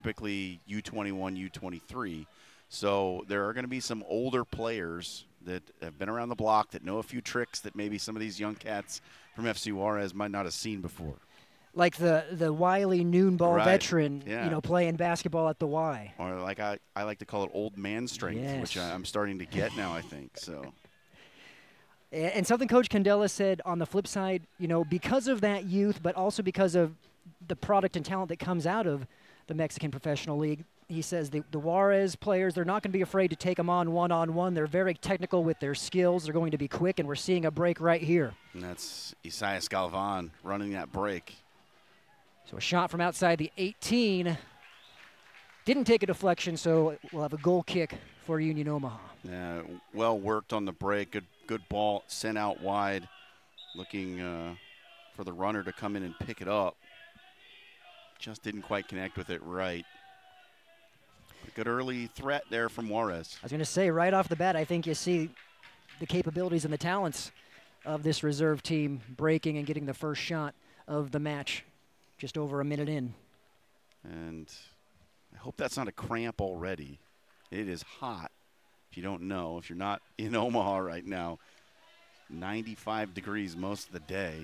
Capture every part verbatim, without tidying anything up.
typically U twenty-one, U twenty-three. So there are going to be some older players that have been around the block that know a few tricks that maybe some of these young cats from F C Juarez might not have seen before. Like the, the wily noon ball right. veteran, yeah. you know, playing basketball at the Y. Or like I, I like to call it old man strength, yes. which I'm starting to get now, I think. So. And something Coach Candela said on the flip side, you know, because of that youth, but also because of the product and talent that comes out of the Mexican Professional League, he says the, the Juarez players, they're not going to be afraid to take them on one-on-one. They're very technical with their skills. They're going to be quick, and we're seeing a break right here. And that's Isaias Galvan running that break. So a shot from outside the eighteen. Didn't take a deflection, so we'll have a goal kick for Union Omaha. Yeah, well worked on the break. Good, good ball sent out wide, looking uh, for the runner to come in and pick it up. Just didn't quite connect with it right. A good early threat there from Juarez. I was going to say, right off the bat, I think you see the capabilities and the talents of this reserve team breaking and getting the first shot of the match just over a minute in. And I hope that's not a cramp already. It is hot. If you don't know, if you're not in Omaha right now, ninety-five degrees most of the day.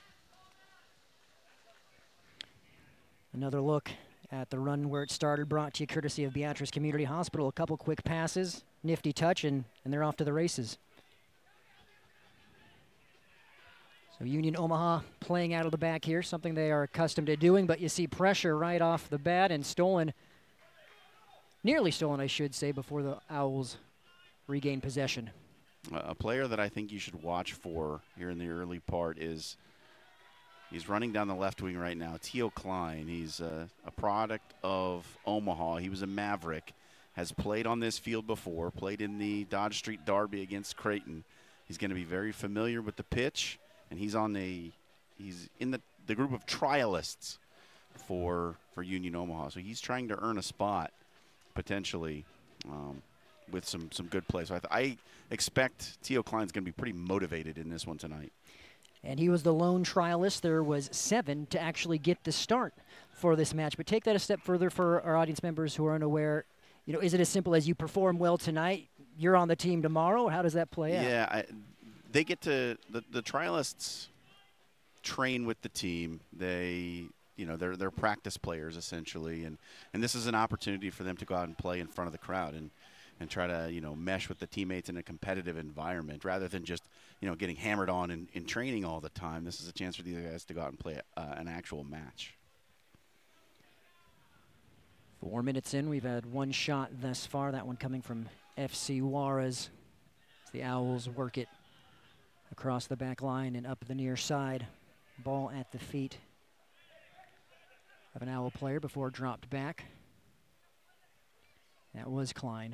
Another look at the run where it started, brought to you courtesy of Beatrice Community Hospital. A couple quick passes, nifty touch, and, and they're off to the races. So Union Omaha playing out of the back here, something they are accustomed to doing, but you see pressure right off the bat and stolen, nearly stolen, I should say, before the Owls regain possession. A player that I think you should watch for here in the early part is he's running down the left wing right now, Teo Klein. He's a, a product of Omaha. He was a Maverick, has played on this field before, played in the Dodge Street Derby against Creighton. He's going to be very familiar with the pitch, and he's on the he's in the, the group of trialists for for Union Omaha. So he's trying to earn a spot potentially um, with some some good play. So I, th I expect Teo Klein's going to be pretty motivated in this one tonight. And he was the lone trialist. There was seven to actually get the start for this match. But take that a step further for our audience members who are unaware. You know, is it as simple as you perform well tonight, you're on the team tomorrow, or how does that play out? Yeah, I, they get to the, the trialists train with the team. They, you know, they're they're practice players essentially, and and this is an opportunity for them to go out and play in front of the crowd and and try to, you know, mesh with the teammates in a competitive environment rather than just, you know, getting hammered on in, in training all the time. This is a chance for these guys to go out and play uh, an actual match. Four minutes in, we've had one shot thus far, that one coming from F C Juarez. As the Owls work it across the back line and up the near side. Ball at the feet of an Owl player before dropped back. That was Klein.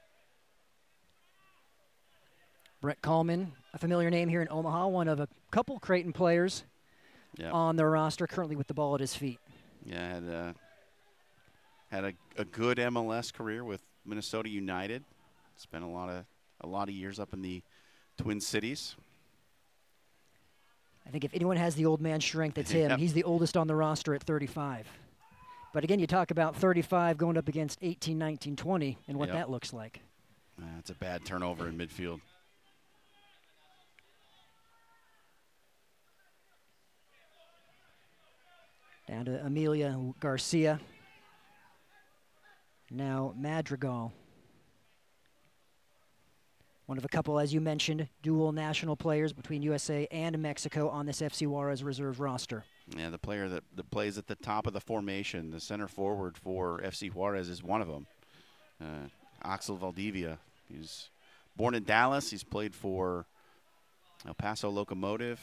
Brett Coleman, a familiar name here in Omaha, one of a couple Creighton players yep. on their roster currently with the ball at his feet. Yeah, had, uh, had a, a good M L S career with Minnesota United. Spent a lot of a lot of years up in the Twin Cities. I think if anyone has the old man strength, it's him. Yep. He's the oldest on the roster at thirty-five. But again, you talk about thirty-five going up against eighteen, nineteen, twenty and what yep. that looks like. That's uh, a bad turnover in midfield. Down to Amelia Garcia. Now Madrigal. One of a couple, as you mentioned, dual national players between U S A and Mexico on this F C Juarez reserve roster. Yeah, the player that, that plays at the top of the formation, the center forward for F C Juarez, is one of them. Uh, Axel Valdivia. He's born in Dallas. He's played for El Paso Locomotive.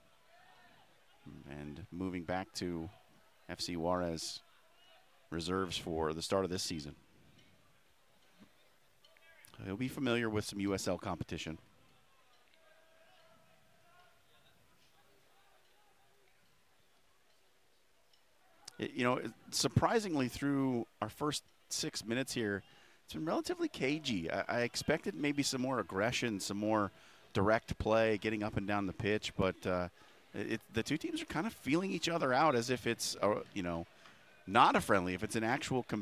And moving back to F C Juarez reserves for the start of this season. He'll be familiar with some U S L competition. It, you know, surprisingly through our first six minutes here, it's been relatively cagey. I, I expected maybe some more aggression, some more direct play, getting up and down the pitch, but uh, it, the two teams are kind of feeling each other out as if it's, a, you know, not a friendly, if it's an actual competition.